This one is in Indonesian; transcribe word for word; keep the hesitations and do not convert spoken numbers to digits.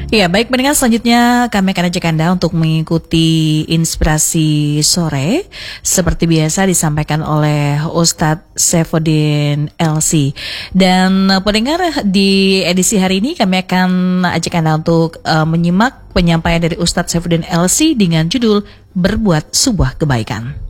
Ya, baik pendengar, selanjutnya kami akan ajak Anda untuk mengikuti inspirasi sore seperti biasa disampaikan oleh Ustadz Saifuddin L C. Dan uh, pendengar, di edisi hari ini kami akan ajak Anda untuk uh, menyimak penyampaian dari Ustadz Saifuddin L C dengan judul Berbuat Sebuah Kebaikan.